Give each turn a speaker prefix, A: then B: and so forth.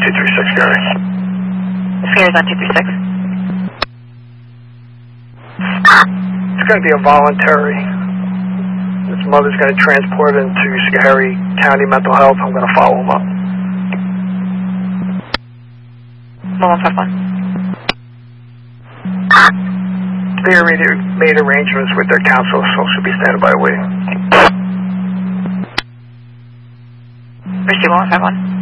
A: 236, Gary.
B: Scary's on 236.
A: It's going to be a voluntary. His mother's going to transport him to Schoharie County Mental Health. I'm going to follow him up.
B: 1151.
A: They already made arrangements with their counsel, so she'll be standing by waiting.
B: Receive 1151.